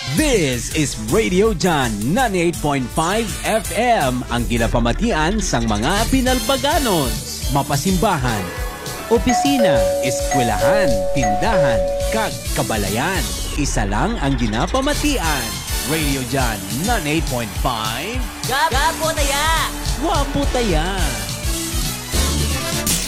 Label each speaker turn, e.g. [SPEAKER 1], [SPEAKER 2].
[SPEAKER 1] This is Radio John 98.5 FM, ang ginapamatian sang mga Pinalbaganos, mapasimbahan, opisina, eskwelahan, tindahan, kag kabalayan. Isa lang ang ginapamatian. Radio John 98.5.
[SPEAKER 2] Gapo taya!
[SPEAKER 1] Wapo taya!